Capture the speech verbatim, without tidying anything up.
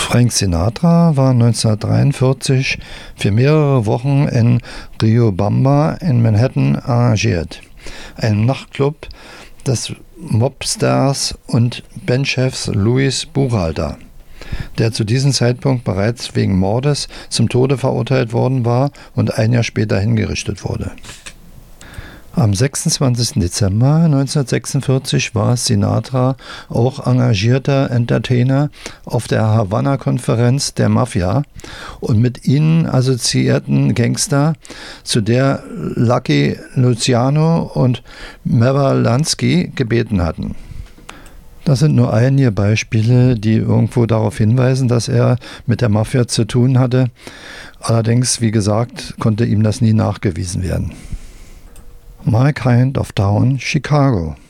Frank Sinatra war neunzehnhundertdreiundvierzig für mehrere Wochen in Riobamba in Manhattan engagiert, einem Nachtclub des Mobsters und Bandchefs Louis Buchalter, der zu diesem Zeitpunkt bereits wegen Mordes zum Tode verurteilt worden war und ein Jahr später hingerichtet wurde. Am sechsundzwanzigsten Dezember neunzehnhundertsechsundvierzig war Sinatra auch engagierter Entertainer auf der Havanna-Konferenz der Mafia und mit ihnen assoziierten Gangster, zu der Lucky Luciano und Meyer Lansky gebeten hatten. Das sind nur einige Beispiele, die irgendwo darauf hinweisen, dass er mit der Mafia zu tun hatte. Allerdings, wie gesagt, konnte ihm das nie nachgewiesen werden. My Kind of Town, Chicago.